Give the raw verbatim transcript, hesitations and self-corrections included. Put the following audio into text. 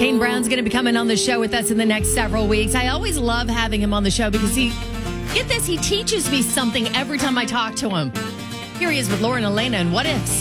Kane Brown's going to be coming on the show with us in the next several weeks. I always love having him on the show because he, get this, he teaches me something every time I talk to him. Here he is with Laura and Elena and What Ifs.